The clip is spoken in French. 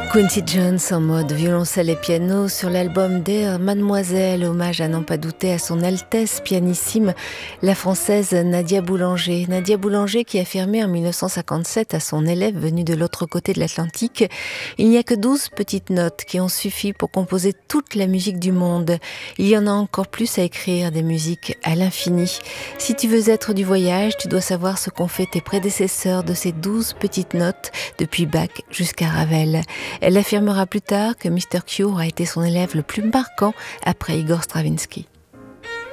Quincy Jones en mode violoncelle et piano sur l'album d'Air Mademoiselle, hommage à n'en pas douter à son Altesse pianissime, la française Nadia Boulanger. Nadia Boulanger qui affirmait en 1957 à son élève venu de l'autre côté de l'Atlantique: il n'y a que 12 petites notes qui ont suffi pour composer toute la musique du monde. Il y en a encore plus à écrire, des musiques à l'infini. Si tu veux être du voyage, tu dois savoir ce qu'ont fait tes prédécesseurs de ces 12 petites notes, depuis Bach jusqu'à Ravel. Elle affirmera plus tard que Mr. Q a été son élève le plus marquant après Igor Stravinsky.